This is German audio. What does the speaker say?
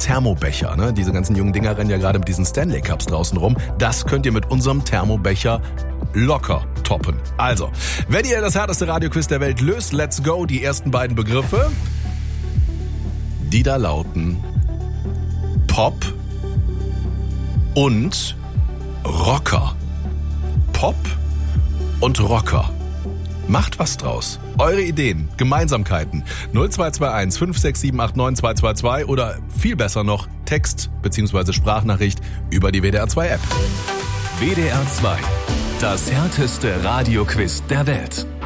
Thermobecher. Ne? Diese ganzen jungen Dinger rennen ja gerade mit diesen Stanley Cups draußen rum. Das könnt ihr mit unserem Thermobecher locker toppen. Also, wenn ihr das härteste Radioquiz der Welt löst, let's go. Die ersten beiden Begriffe, die da lauten Pop und Rocker. Pop und Rocker. Macht was draus. Eure Ideen, Gemeinsamkeiten 0221 56789 222 oder viel besser noch Text bzw. Sprachnachricht über die WDR 2 App. WDR 2, das härteste Radioquiz der Welt.